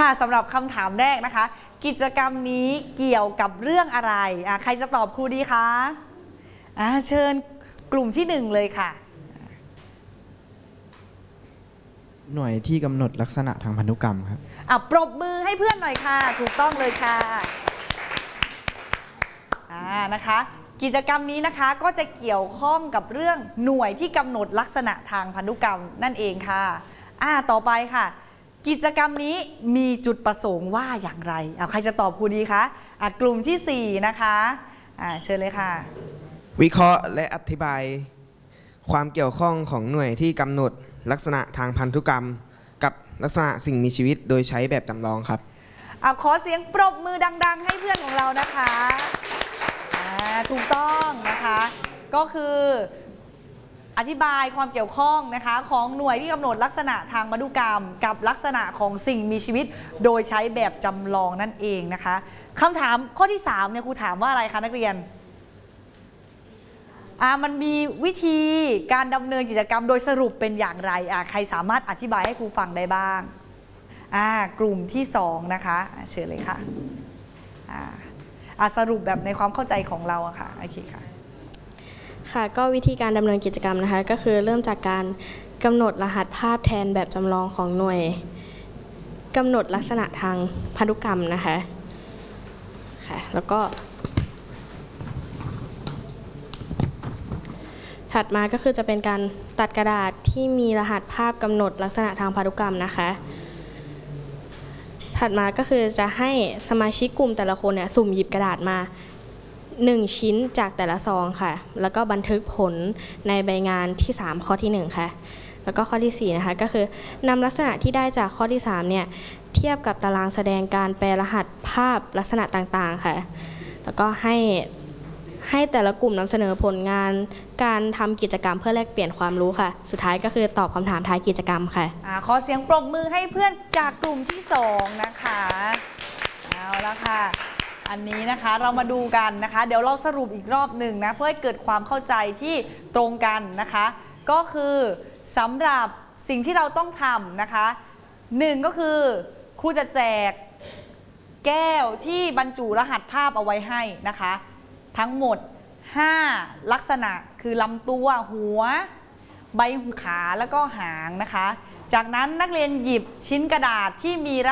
ค่ะสำหรับคำถามแรกนะคะกิจกรรมนี้เกี่ยวกับเรื่องอะไรใครจะตอบครูดีคะเชิญกลุ่มที่1เลยค่ะหน่วยที่กำหนดลักษณะทางพันธุกรรมครับปรบมือให้เพื่อนหน่อยค่ะถูกต้องเลยค่ะนะคะกิจกรรมนี้นะคะก็จะเกี่ยวข้องกับเรื่องหน่วยที่กำหนดลักษณะทางพันธุกรรมนั่นเองค่ะต่อไปค่ะกิจกรรมนี้มีจุดประสงค์ว่าอย่างไรใครจะตอบครูดีคะกลุ่มที่4นะคะเชิญเลยค่ะวิเคราะห์และอธิบายความเกี่ยวข้องของหน่วยที่กำหนดลักษณะทางพันธุกรรมกับลักษณะสิ่งมีชีวิตโดยใช้แบบจำลองครับขอเสียงปรบมือดังๆให้เพื่อนของเรานะคะถูกต้องนะคะก็คืออธิบายความเกี่ยวข้องนะคะของหน่วยที่กำหนดลักษณะทางพันธุกรรมกับลักษณะของสิ่งมีชีวิตโดยใช้แบบจำลองนั่นเองนะคะคำถามข้อที่3เนี่ยครูถามว่าอะไรคะนักเรียนมันมีวิธีการดำเนินกิจกรรมโดยสรุปเป็นอย่างไรใครสามารถอธิบายให้ครูฟังได้บ้างกลุ่มที่2นะคะเชิญเลยค่ะสรุปแบบในความเข้าใจของเราค่ะโอเคค่ะค่ะก็วิธีการดำเนินกิจกรรมนะคะก็คือเริ่มจากการกำหนดรหัสภาพแทนแบบจำลองของหน่วยกำหนดลักษณะทางพันธุกรรมนะคะค่ะแล้วก็ถัดมาก็คือจะเป็นการตัดกระดาษที่มีรหัสภาพกำหนดลักษณะทางพันธุกรรมนะคะถัดมาก็คือจะให้สมาชิกกลุ่มแต่ละคนเนี่ยสุ่มหยิบกระดาษมา1ชิ้นจากแต่ละซองค่ะแล้วก็บันทึกผลในใบงานที่3ข้อที่1ค่ะแล้วก็ข้อที่4นะคะก็คือนำลักษณะที่ได้จากข้อที่3เนี่ยเทียบกับตารางแสดงการแปลรหัสภาพลักษณะต่างๆค่ะแล้วก็ให้แต่ละกลุ่มนำเสนอผลงานการทำกิจกรรมเพื่อแลกเปลี่ยนความรู้ค่ะสุดท้ายก็คือตอบคำถามท้ายกิจกรรมค่ะขอเสียงปรบมือให้เพื่อนจากกลุ่มที่2นะคะเอาละค่ะอันนี้นะคะเรามาดูกันนะคะเดี๋ยวเราสรุปอีกรอบหนึ่งนะเพื่อให้เกิดความเข้าใจที่ตรงกันนะคะก็คือสำหรับสิ่งที่เราต้องทำนะคะ1ก็คือครูจะแจกแก้วที่บรรจุรหัสภาพเอาไว้ให้นะคะทั้งหมด5ลักษณะคือลำตัวหัวใบหูขาแล้วก็หางนะคะจากนั้นนักเรียนหยิบชิ้นกระดาษที่มี